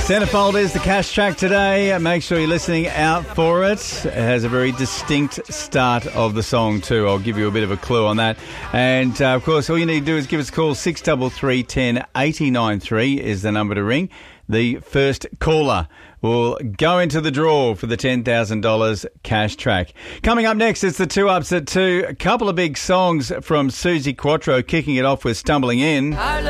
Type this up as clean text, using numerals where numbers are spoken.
Centerfold is the cash track today. Make sure you're listening out for it. It has a very distinct start of the song too. I'll give you a bit of a clue on that. And of course, all you need to do is give us a call. 633 10 893 is the number to ring. The first caller will go into the draw for the $10,000 cash track. Coming up next, it's the 2 Ups at 2. A couple of big songs from Suzi Quatro, kicking it off with Stumbling In.